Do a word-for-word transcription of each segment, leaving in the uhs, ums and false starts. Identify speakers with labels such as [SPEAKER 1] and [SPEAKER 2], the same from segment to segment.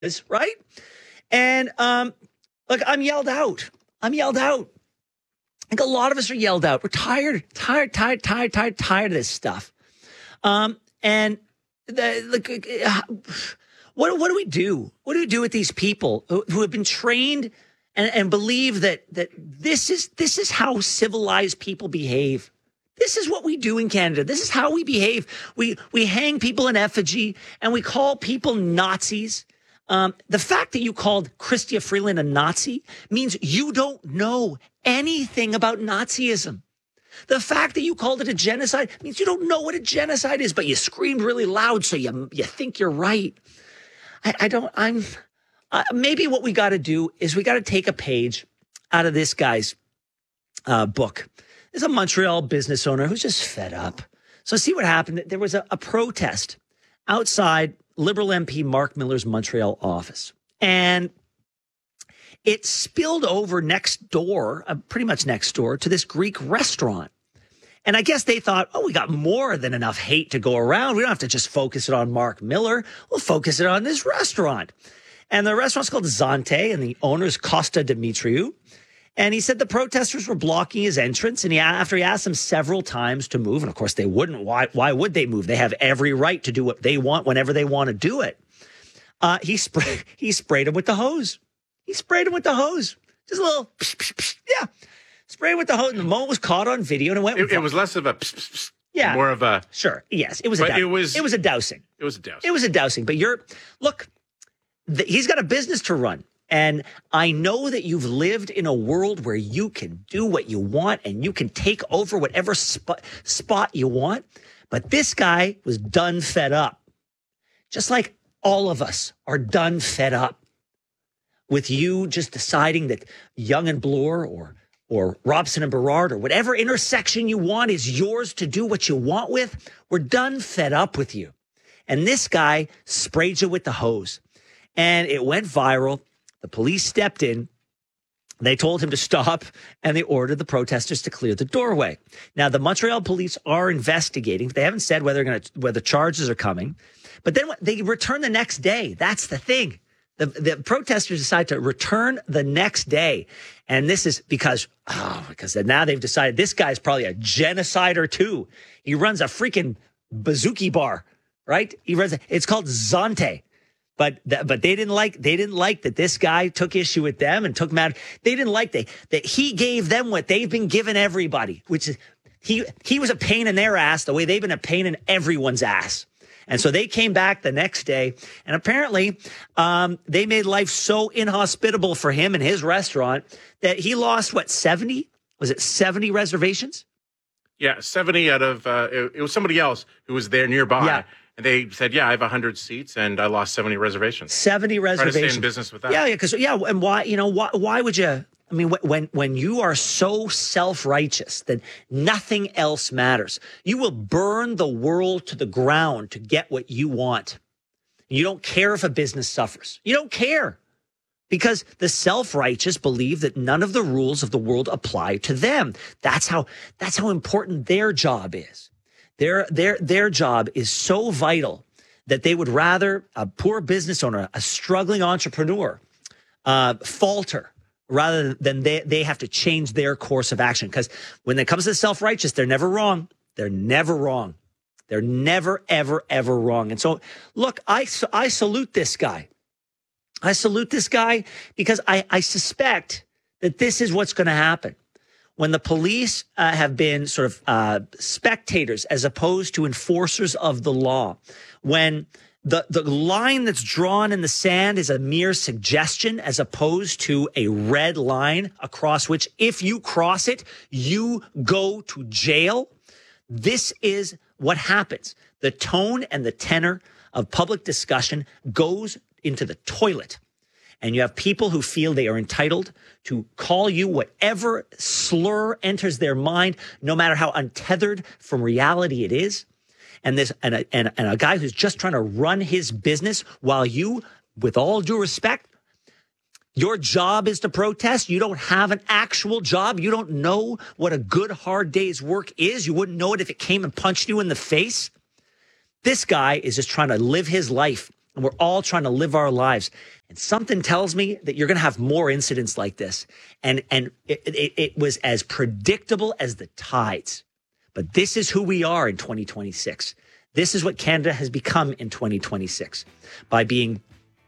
[SPEAKER 1] is, right? And um, look, I'm yelled out. I'm yelled out. I think a lot of us are yelled out. We're tired, tired, tired, tired, tired, tired of this stuff. Um, and the, the uh, what what do we do? What do we do with these people who, who have been trained and, and believe that that this is this is how civilized people behave? This is what we do in Canada. This is how we behave. We we hang people in effigy and we call people Nazis. Um, the fact that you called Chrystia Freeland a Nazi means you don't know anything about Nazism. The fact that you called it a genocide means you don't know what a genocide is, but you screamed really loud, so you you think you're right. I, I don't. I'm uh, maybe what we got to do is we got to take a page out of this guy's uh, book. There's a Montreal business owner who's just fed up. So see what happened. There was a, a protest outside Liberal M P Mark Miller's Montreal office, and it spilled over next door, uh, pretty much next door, to this Greek restaurant. And I guess they thought, oh, we got more than enough hate to go around. We don't have to just focus it on Mark Miller. We'll focus it on this restaurant. And the restaurant's called Zante, and the owner's Costa Dimitriou. And he said the protesters were blocking his entrance. And he, after he asked them several times to move, and of course they wouldn't. Why, why would they move? They have every right to do what they want whenever they want to do it. Uh, he, spray, he sprayed him with the hose. He sprayed him with the hose. Just a little, psh, psh, psh, yeah. Sprayed him with the hose. And the moment was caught on video and it went.
[SPEAKER 2] It, it was less of a, psh, psh, psh,
[SPEAKER 1] yeah,
[SPEAKER 2] more of a.
[SPEAKER 1] Sure. Yes. It was, a,
[SPEAKER 2] but it was,
[SPEAKER 1] it was a dousing.
[SPEAKER 2] It was a dousing.
[SPEAKER 1] It was a dousing. But you're, look, the, he's got a business to run. And I know that you've lived in a world where you can do what you want and you can take over whatever spot, spot you want. But this guy was done fed up. Just like all of us are done fed up with you just deciding that Young and Bloor or or Robson and Burrard or whatever intersection you want is yours to do what you want with. We're done fed up with you. And this guy sprayed you with the hose. And it went viral. The police stepped in. They told him to stop, and they ordered the protesters to clear the doorway. Now, the Montreal police are investigating. They haven't said whether going to whether charges are coming. But then they return the next day. That's the thing. The, the protesters decide to return the next day. And this is because, oh, because now they've decided this guy's probably a genocider too. He runs a freaking bazooki bar, right? He runs, a, it's called Zante. But th- but they didn't like they didn't like that this guy took issue with them and took matter. They didn't like they, that he gave them what they've been giving everybody, which is he he was a pain in their ass the way they've been a pain in everyone's ass. And so they came back the next day, and apparently um, they made life so inhospitable for him and his restaurant that he lost, what, seventy? Was it seventy reservations?
[SPEAKER 2] Yeah, seventy out of, uh, it, it was somebody else who was there nearby. Yeah. And they said, yeah, I have one hundred seats, and I lost seventy reservations.
[SPEAKER 1] seventy reservations.
[SPEAKER 2] Try to stay in business with that.
[SPEAKER 1] Yeah, yeah, because, yeah, and why, you know, why, why would you, I mean, when when you are so self-righteous that nothing else matters, you will burn the world to the ground to get what you want. You don't care if a business suffers. You don't care. Because the self-righteous believe that none of the rules of the world apply to them. That's how, that's how important their job is. Their, their, their job is so vital that they would rather a poor business owner, a struggling entrepreneur, uh, falter rather than they, they have to change their course of action. Because when it comes to the self-righteous, they're never wrong. They're never wrong. They're never, ever, ever wrong. And so, look, I, I salute this guy. I salute this guy because I, I suspect that this is what's going to happen. When the police uh, have been sort of uh, spectators as opposed to enforcers of the law, when the, the line that's drawn in the sand is a mere suggestion as opposed to a red line across which if you cross it, you go to jail. This is what happens. The tone and the tenor of public discussion goes into the toilet. And you have people who feel they are entitled to call you whatever slur enters their mind, no matter how untethered from reality it is. And this, and a, and, and a guy who's just trying to run his business while you, with all due respect, your job is to protest. You don't have an actual job. You don't know what a good, hard day's work is. You wouldn't know it if it came and punched you in the face. This guy is just trying to live his life and we're all trying to live our lives. And something tells me that you're going to have more incidents like this. And, and it, it, it was as predictable as the tides. But this is who we are in twenty twenty-six. This is what Canada has become in twenty twenty-six by being,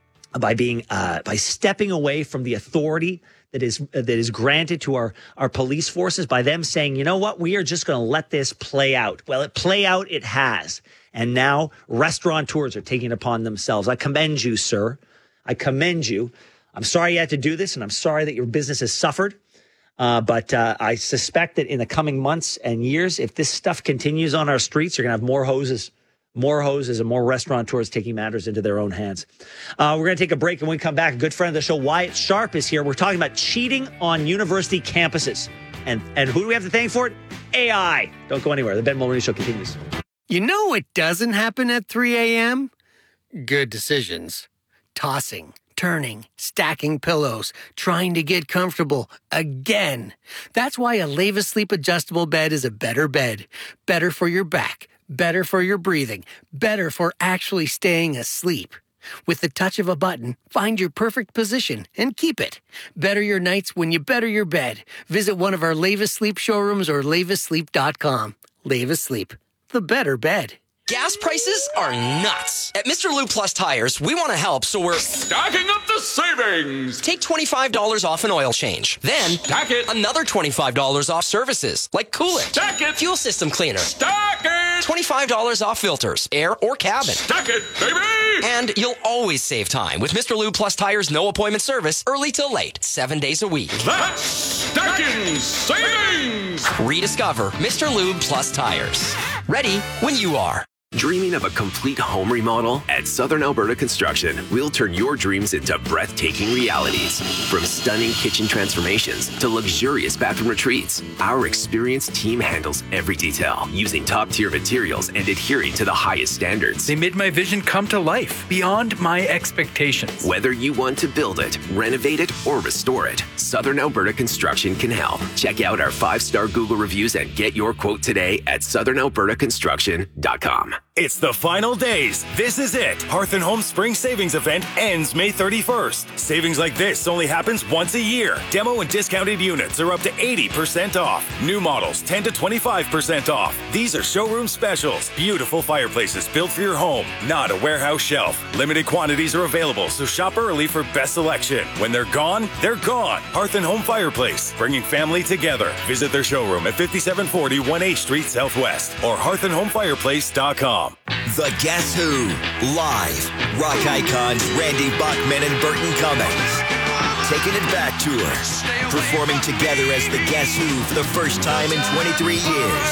[SPEAKER 1] by being, uh, by stepping away from the authority that is uh, that is granted to our our police forces, by them saying, you know what, we are just going to let this play out. Well, it play out, it has, and now restaurateurs are taking it upon themselves. I commend you, sir. I commend you. I'm sorry you had to do this, and I'm sorry that your business has suffered. Uh, but uh, I suspect that in the coming months and years, if this stuff continues on our streets, you're going to have more hoses, more hoses and more restaurateurs taking matters into their own hands. Uh, we're going to take a break, and when we come back, a good friend of the show, Wyatt Sharp, is here. We're talking about cheating on university campuses. And, and who do we have to thank for it? A I. Don't go anywhere. The Ben Mulroney Show continues.
[SPEAKER 3] You know what doesn't happen at three a.m.? Good decisions. Tossing, turning, stacking pillows, trying to get comfortable again. That's why a Leva Sleep adjustable bed is a better bed. Better for your back, better for your breathing, better for actually staying asleep. With the touch of a button, find your perfect position and keep it. Better your nights when you better your bed. Visit one of our Leva Sleep showrooms or leva sleep dot com. Leva Sleep, the better bed.
[SPEAKER 4] Gas prices are nuts. At Mister Lube Plus Tires, we want to help, so we're
[SPEAKER 5] stacking up the savings.
[SPEAKER 4] Take twenty-five dollars off an oil change. Then,
[SPEAKER 5] stack it.
[SPEAKER 4] Another twenty-five dollars off services, like coolant.
[SPEAKER 5] Stack it.
[SPEAKER 4] Fuel system cleaner.
[SPEAKER 5] Stack it.
[SPEAKER 4] twenty-five dollars off filters, air or cabin.
[SPEAKER 5] Stack it, baby.
[SPEAKER 4] And you'll always save time with Mister Lube Plus Tires' no appointment service, early till late, seven days a week.
[SPEAKER 5] That's stacking savings.
[SPEAKER 4] Rediscover Mister Lube Plus Tires. Ready when you are.
[SPEAKER 6] Dreaming of a complete home remodel? At Southern Alberta Construction, we'll turn your dreams into breathtaking realities. From stunning kitchen transformations to luxurious bathroom retreats, our experienced team handles every detail, using top-tier materials and adhering to the highest standards.
[SPEAKER 7] They made my vision come to life, beyond my expectations.
[SPEAKER 6] Whether you want to build it, renovate it, or restore it, Southern Alberta Construction can help. Check out our five-star Google reviews and get your quote today at southern alberta construction dot com.
[SPEAKER 8] It's the final days. This is it. Hearth and Home Spring Savings Event ends May thirty-first. Savings like this only happens once a year. Demo and discounted units are up to eighty percent off. New models ten to twenty-five percent off. These are showroom specials. Beautiful fireplaces built for your home, not a warehouse shelf. Limited quantities are available, so shop early for best selection. When they're gone, they're gone. Hearth and Home Fireplace, bringing family together. Visit their showroom at fifty-seven forty one H Street Southwest or hearth and home fireplace dot com.
[SPEAKER 9] The Guess Who Live. Rock icons Randy Bachman and Burton Cummings. Taking it back tour. Performing together as the Guess Who for the first time in twenty-three years.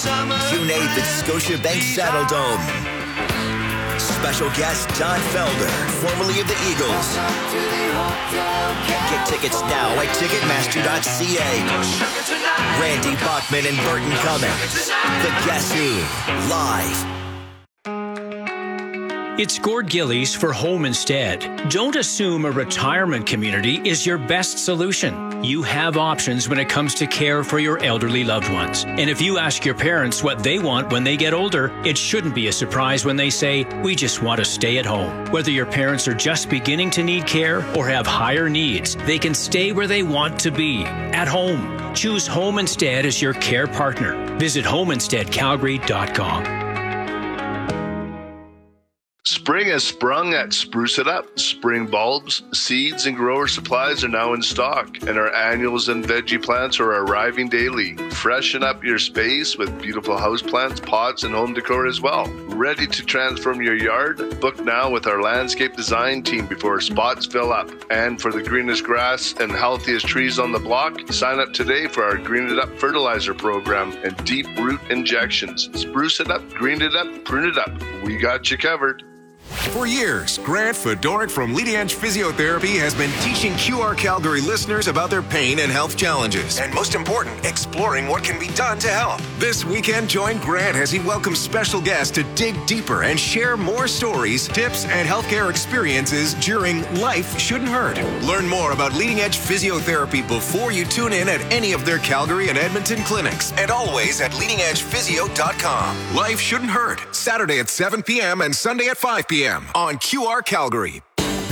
[SPEAKER 9] June eighth at Scotiabank Saddle Dome. Special guest Don Felder, formerly of the Eagles. Get tickets now at ticketmaster dot c a. Randy Bachman and Burton Cummings. The Guess Who Live.
[SPEAKER 10] It's Gord Gillies for Home Instead. Don't assume a retirement community is your best solution. You have options when it comes to care for your elderly loved ones. And if you ask your parents what they want when they get older, it shouldn't be a surprise when they say, we just want to stay at home. Whether your parents are just beginning to need care or have higher needs, they can stay where they want to be, at home. Choose Home Instead as your care partner. Visit home instead calgary dot com.
[SPEAKER 11] Spring has sprung at Spruce It Up. Spring bulbs, seeds, and grower supplies are now in stock, and our annuals and veggie plants are arriving daily. Freshen up your space with beautiful houseplants, pots, and home decor as well. Ready to transform your yard? Book now with our landscape design team before spots fill up. And for the greenest grass and healthiest trees on the block, sign up today for our Green It Up fertilizer program and deep root injections. Spruce it up, green it up, prune it up. We got you covered.
[SPEAKER 12] For years, Grant Fedorik from Leading Edge Physiotherapy has been teaching Q R Calgary listeners about their pain and health challenges. And most important, exploring what can be done to help. This weekend, join Grant as he welcomes special guests to dig deeper and share more stories, tips, and healthcare experiences during Life Shouldn't Hurt. Learn more about Leading Edge Physiotherapy before you tune in at any of their Calgary and Edmonton clinics. And always at leading edge physio dot com. Life Shouldn't Hurt, Saturday at seven p.m. and Sunday at five p.m. m on Q R Calgary.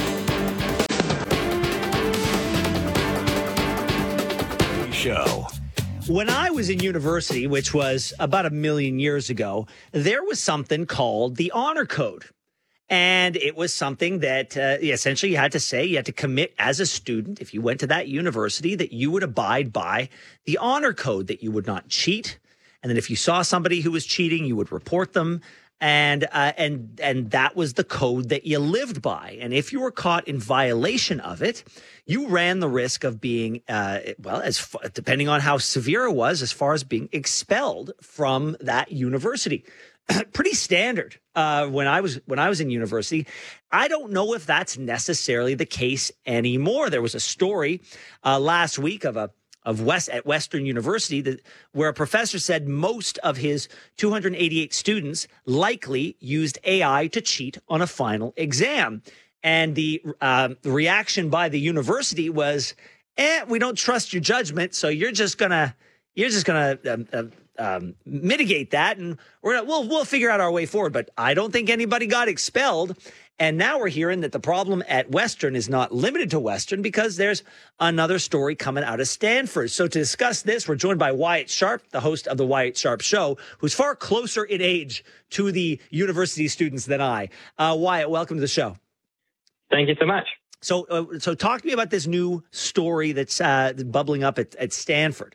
[SPEAKER 1] Show. When I was in university, which was about a million years ago, there was something called the honor code. And it was something that uh, essentially you had to say, you had to commit as a student, if you went to that university, that you would abide by the honor code, that you would not cheat. And then if you saw somebody who was cheating, you would report them. And uh, and and that was the code that you lived by. And if you were caught in violation of it, you ran the risk of being, uh, well, as f- depending on how severe it was, as far as being expelled from that university. Pretty standard uh, when I was when I was in university. I don't know if that's necessarily the case anymore. There was a story uh, last week of a of West at Western University that where a professor said most of his two hundred eighty-eight students likely used A I to cheat on a final exam. And the uh, reaction by the university was, eh, we don't trust your judgment. So you're just gonna, you're just gonna um, uh, um, mitigate that. And we're gonna, we'll, we'll figure out our way forward. But I don't think anybody got expelled. And now we're hearing that the problem at Western is not limited to Western because there's another story coming out of Stanford. So to discuss this, we're joined by Wyatt Sharp, the host of the Wyatt Sharp Show, who's far closer in age to the university students than I. Uh, Wyatt, welcome to the show.
[SPEAKER 13] Thank you so much.
[SPEAKER 1] So, uh, so talk to me about this new story that's uh, bubbling up at, at Stanford.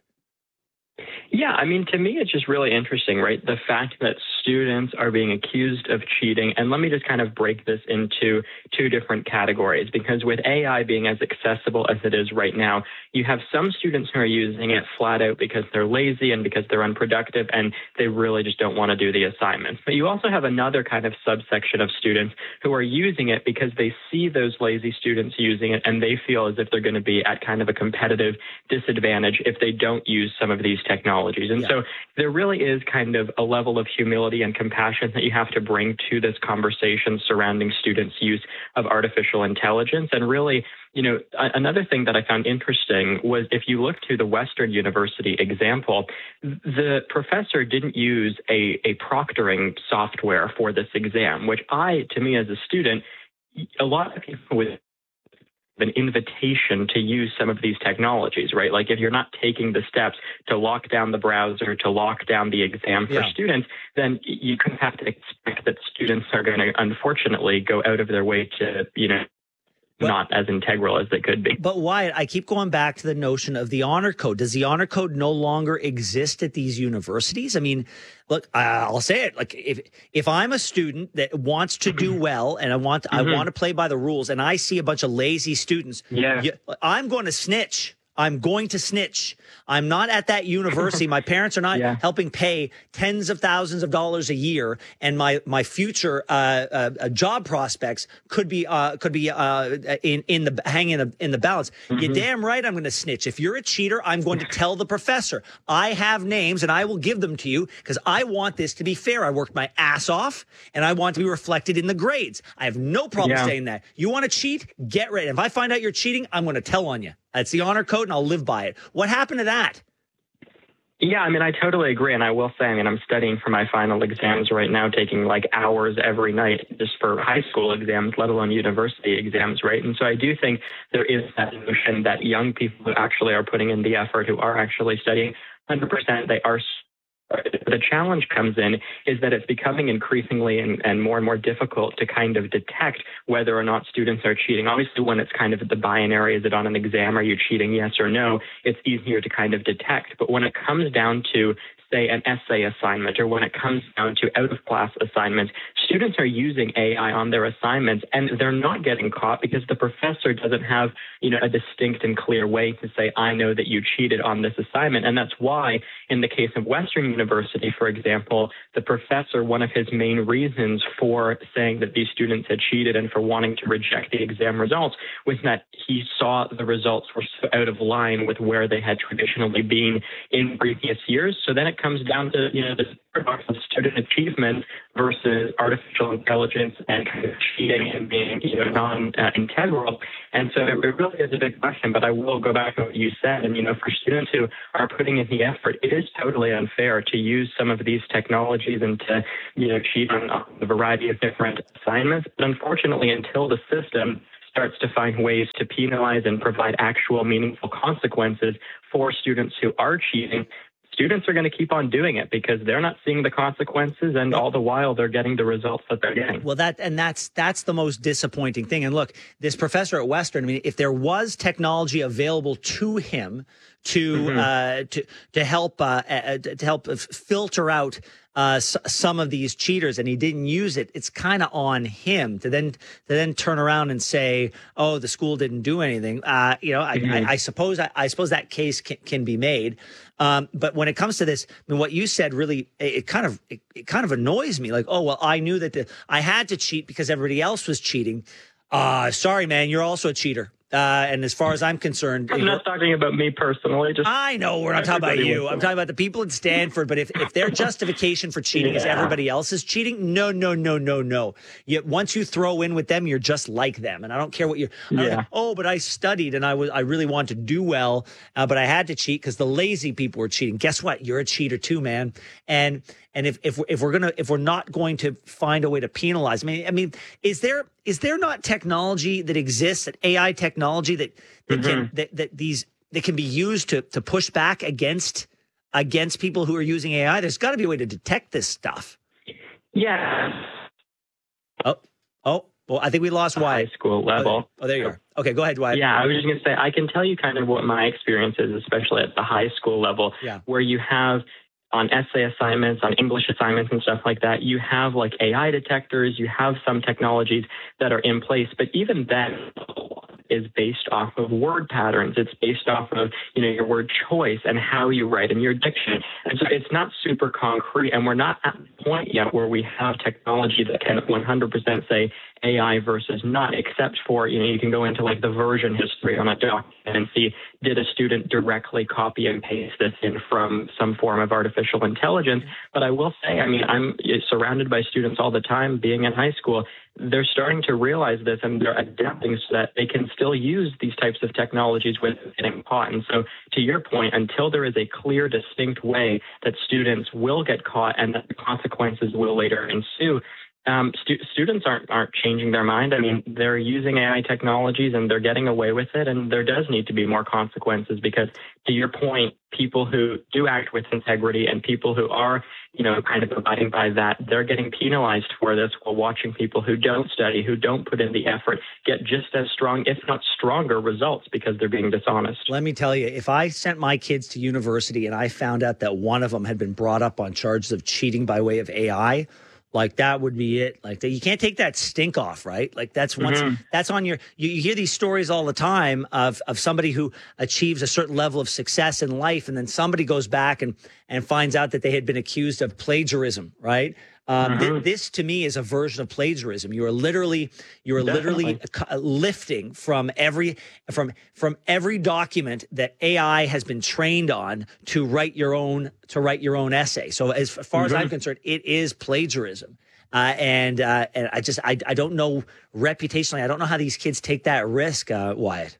[SPEAKER 13] Yeah, I mean, to me, it's just really interesting, right? The fact that students are being accused of cheating. And let me just kind of break this into two different categories, because with A I being as accessible as it is right now, you have some students who are using it flat out because they're lazy and because they're unproductive and they really just don't want to do the assignments. But you also have another kind of subsection of students who are using it because they see those lazy students using it and they feel as if they're going to be at kind of a competitive disadvantage if they don't use some of these technologies. And yeah. so there really is kind of a level of humility and compassion that you have to bring to this conversation surrounding students' use of artificial intelligence. And really, you know, another thing that I found interesting was if you look to the Western University example, the professor didn't use a, a proctoring software for this exam, which I, to me as a student, a lot of people would an invitation to use some of these technologies, right? Like if you're not taking the steps to lock down the browser, to lock down the exam for
[SPEAKER 1] yeah.
[SPEAKER 13] students, then you kind of have to expect that students are going to, unfortunately, go out of their way to, you know, But, not as integral as they could be.
[SPEAKER 1] But Wyatt, I keep going back to the notion of the honor code. Does the honor code no longer exist at these universities? I mean, look, uh, I'll say it. Like if if I'm a student that wants to do well and I want mm-hmm. I want to play by the rules, and I see a bunch of lazy students,
[SPEAKER 13] yeah.
[SPEAKER 1] I'm going to snitch. I'm going to snitch. I'm not at that university. My parents are not
[SPEAKER 13] yeah.
[SPEAKER 1] helping pay tens of thousands of dollars a year, and my my future uh, uh, job prospects could be uh, could be uh, in in the hanging in, in the balance. Mm-hmm. You're damn right. I'm going to snitch. If you're a cheater, I'm going to tell the professor. I have names, and I will give them to you because I want this to be fair. I worked my ass off, and I want to be reflected in the grades. I have no problem
[SPEAKER 13] yeah.
[SPEAKER 1] saying that. You want to cheat? Get ready. If I find out you're cheating, I'm going to tell on you. That's the honor code, and I'll live by it. What happened to that?
[SPEAKER 13] Yeah, I mean, I totally agree. And I will say, I mean, I'm studying for my final exams right now, taking like hours every night just for high school exams, let alone university exams, right? And so I do think there is that notion that young people who actually are putting in the effort, who are actually studying, one hundred percent, they are. The challenge comes in is that it's becoming increasingly and, and more and more difficult to kind of detect whether or not students are cheating. Obviously, when it's kind of the binary, is it on an exam, are you cheating, yes or no, it's easier to kind of detect. But when it comes down to, say, an essay assignment, or when it comes down to out-of-class assignments, students are using A I on their assignments, and they're not getting caught because the professor doesn't have, you know, a distinct and clear way to say, I know that you cheated on this assignment. And that's why, in the case of Western University, for example, the professor, one of his main reasons for saying that these students had cheated and for wanting to reject the exam results was that he saw the results were so out of line with where they had traditionally been in previous years. So then it comes down to, you know, the paradox of student achievement versus artificial intelligence and kind of cheating and being, you know, non-integral. And so it really is a big question, but I will go back to what you said. And, you know, for students who are putting in the effort, it is totally unfair to use some of these technologies and to, you know, cheat on a variety of different assignments. But unfortunately, until the system starts to find ways to penalize and provide actual meaningful consequences for students who are cheating, students are going to keep on doing it because they're not seeing the consequences, and all the while they're getting the results that they're getting.
[SPEAKER 1] Well, that and that's that's the most disappointing thing. And look, this professor at Western, I mean, if there was technology available to him to mm-hmm. uh, to to help uh, uh, to help filter out uh, s- some of these cheaters, and he didn't use it, it's kind of on him to then to then turn around and say, "Oh, the school didn't do anything." Uh, you know, I, mm-hmm. I, I suppose I, I suppose that case can, can be made. Um, but when it comes to this, I mean, what you said really, it, it kind of, it, it kind of annoys me. Like, oh, well, I knew that the, I had to cheat because everybody else was cheating. Uh, sorry, man, you're also a cheater. Uh, and as far as I'm concerned,
[SPEAKER 13] I'm not talking about me personally. Just
[SPEAKER 1] I know we're not talking about you. I'm talking about the people at Stanford. But if, if their justification for cheating yeah. is everybody else is cheating, no, no, no, no, no. Yet once you throw in with them, you're just like them. And I don't care what you're. Yeah. Like, oh, but I studied and I was I really wanted to do well, uh, but I had to cheat because the lazy people were cheating. Guess what? You're a cheater too, man. And and if if if we're gonna if we're not going to find a way to penalize, I mean, I mean, is there is there not technology that exists, that A I technology that that mm-hmm. can that, that these that can be used to to push back against against people who are using A I? There's got to be a way to detect this stuff.
[SPEAKER 13] Yeah.
[SPEAKER 1] Oh, oh. Well, I think we lost Wyatt.
[SPEAKER 13] High school level.
[SPEAKER 1] Oh, there you are. Okay, go ahead, Wyatt.
[SPEAKER 13] Yeah, I was just going to say, I can tell you kind of what my experience is, especially at the high school level,
[SPEAKER 1] yeah.
[SPEAKER 13] where you have on essay assignments, on English assignments and stuff like that, you have like A I detectors, you have some technologies that are in place, but even then is based off of word patterns. It's based off of, you know, your word choice and how you write and your diction. And so it's not super concrete, and we're not at the point yet where we have technology that can one hundred percent say A I versus not, except for, you know, you can go into like the version history on a document and see, did a student directly copy and paste this in from some form of artificial intelligence? But I will say, I mean, I'm surrounded by students all the time being in high school. They're starting to realize this, and they're adapting so that they can still use these types of technologies without getting caught. And so to your point, until there is a clear, distinct way that students will get caught and that the consequences will later ensue, Um, stu- students aren't aren't changing their mind. I mean, they're using A I technologies and they're getting away with it. And there does need to be more consequences because, to your point, people who do act with integrity and people who are, you know, kind of abiding by that, they're getting penalized for this, while watching people who don't study, who don't put in the effort, get just as strong, if not stronger, results because they're being dishonest.
[SPEAKER 1] Let me tell you, if I sent my kids to university and I found out that one of them had been brought up on charges of cheating by way of A I, like that would be it. Like you can't take that stink off, right? Like that's once mm-hmm. that's on your. You, you hear these stories all the time of of somebody who achieves a certain level of success in life, and then somebody goes back and and finds out that they had been accused of plagiarism, right? Um, mm-hmm. th- this to me is a version of plagiarism. You are literally, you are Definitely. literally uh, lifting from every, from, from every document that A I has been trained on to write your own, to write your own essay. So as far mm-hmm. as I'm concerned, it is plagiarism. Uh, and, uh, and I just, I, I don't know reputationally, I don't know how these kids take that risk, uh, Wyatt.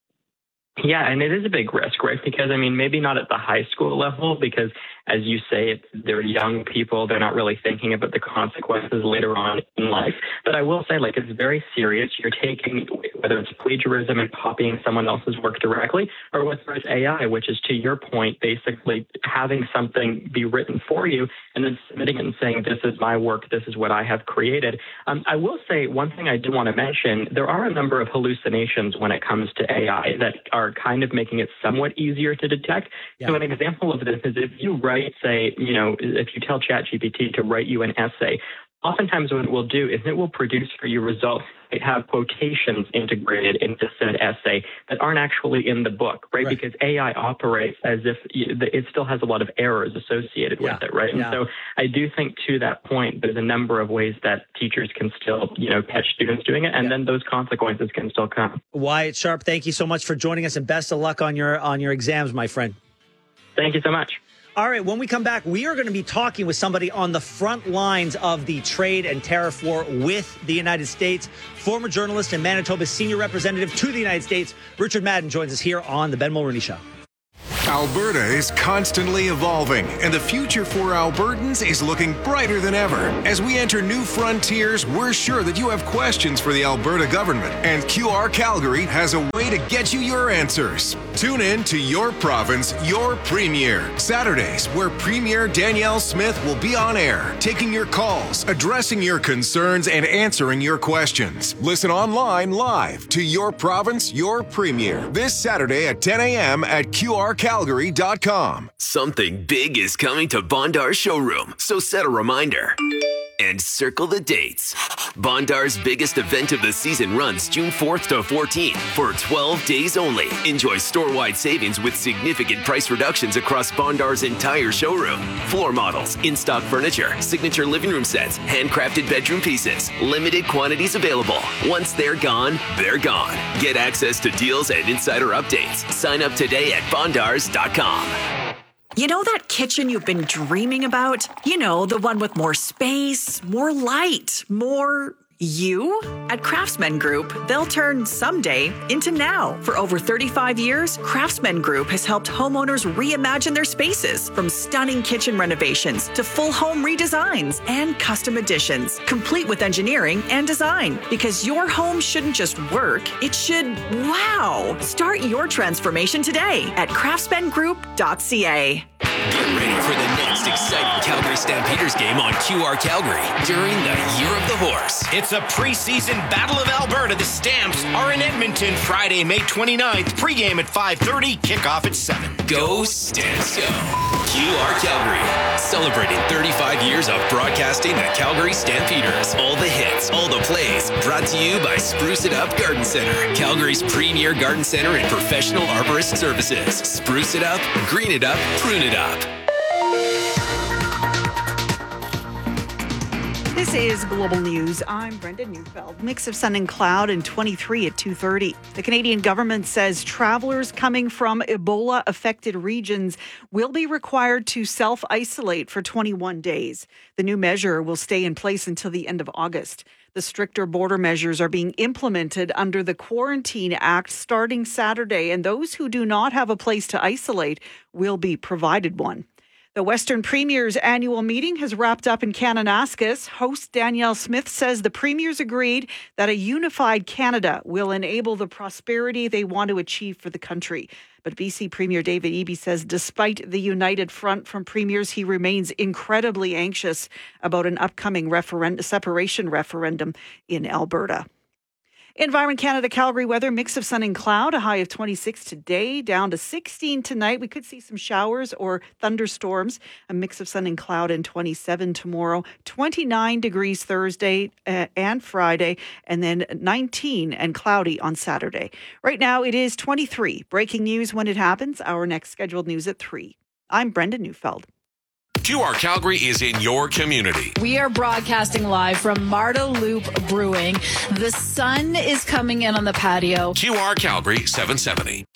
[SPEAKER 13] Yeah, and it is a big risk, right? Because, I mean, maybe not at the high school level, because as you say, it's, they're young people. They're not really thinking about the consequences later on in life. But I will say, like, it's very serious. You're taking, whether it's plagiarism and copying someone else's work directly, or whether it's A I, which is, to your point, basically having something be written for you and then submitting it and saying, this is my work, this is what I have created. Um, I will say one thing I do want to mention, there are a number of hallucinations when it comes to A I that are kind of making it somewhat easier to detect. Yeah. So an example of this is if you write, say, you know, if you tell ChatGPT to write you an essay, oftentimes what it will do is it will produce for you results that have quotations integrated into said essay that aren't actually in the book, right? right. Because A I operates as if it still has a lot of errors associated yeah. with it, right? Yeah. And so I do think to that point, there's a number of ways that teachers can still, you know, catch students doing it, and yeah. then those consequences can still come.
[SPEAKER 1] Wyatt Sharp, thank you so much for joining us, and best of luck on your on your exams, my friend.
[SPEAKER 13] Thank you so much.
[SPEAKER 1] All right, when we come back, we are going to be talking with somebody on the front lines of the trade and tariff war with the United States. Former journalist and Manitoba's senior representative to the United States, Richard Madden, joins us here on The Ben Mulroney Show.
[SPEAKER 12] Alberta is constantly evolving, and the future for Albertans is looking brighter than ever. As we enter new frontiers, we're sure that you have questions for the Alberta government, and Q R Calgary has a way to get you your answers. Tune in to Your Province, Your Premier, Saturdays, where Premier Danielle Smith will be on air, taking your calls, addressing your concerns, and answering your questions. Listen online live to Your Province, Your Premier, this Saturday at ten a.m. at Q R Calgary dot com.
[SPEAKER 6] Something big is coming to Bondar's showroom, so set a reminder and circle the dates. Bondar's biggest event of the season runs June fourth to fourteenth for twelve days only. Enjoy store-wide savings with significant price reductions across Bondar's entire showroom. Floor models, in-stock furniture, signature living room sets, handcrafted bedroom pieces. Limited quantities available. Once they're gone, they're gone. Get access to deals and insider updates. Sign up today at bondars dot com.
[SPEAKER 14] You know that kitchen you've been dreaming about? You know, the one with more space, more light, more you? At Craftsman Group, they'll turn someday into now. For over thirty-five years, Craftsman Group has helped homeowners reimagine their spaces, from stunning kitchen renovations to full home redesigns and custom additions, complete with engineering and design. Because your home shouldn't just work, it should wow. Start your transformation today at craftsman group dot c a.
[SPEAKER 6] Get ready for the next exciting Calgary Stampeders game on Q R Calgary during the Year of the Horse.
[SPEAKER 15] It's a preseason Battle of Alberta. The Stamps are in Edmonton Friday, May twenty-ninth. Pregame at five thirty, kickoff at seven.
[SPEAKER 6] Go Stamps, go. Q R Calgary, celebrating thirty-five years of broadcasting the Calgary Stampeders. All the hits, all the plays, brought to you by Spruce It Up Garden Center, Calgary's premier garden center and professional arborist services. Spruce it up, green it up, prune it up.
[SPEAKER 16] This is Global News. I'm Brenda Neufeld. Mix of sun and cloud and twenty-three at two thirty. The Canadian government says travelers coming from Ebola-affected regions will be required to self-isolate for twenty-one days. The new measure will stay in place until the end of August. The stricter border measures are being implemented under the Quarantine Act starting Saturday, and those who do not have a place to isolate will be provided one. The Western Premier's annual meeting has wrapped up in Kananaskis. Host Danielle Smith says the premiers agreed that a unified Canada will enable the prosperity they want to achieve for the country. But B C Premier David Eby says despite the united front from premiers, he remains incredibly anxious about an upcoming referendum, separation referendum in Alberta. Environment Canada Calgary weather, mix of sun and cloud, a high of twenty-six today, down to sixteen tonight. We could see some showers or thunderstorms, a mix of sun and cloud, and twenty-seven tomorrow, twenty-nine degrees Thursday uh, and Friday, and then nineteen and cloudy on Saturday. Right now it is twenty-three. Breaking news when it happens. Our next scheduled news at three. I'm Brenda Neufeld.
[SPEAKER 17] Q R Calgary is in your community.
[SPEAKER 18] We are broadcasting live from Marda Loop Brewing. The sun is coming in on the patio.
[SPEAKER 17] Q R Calgary seven seventy.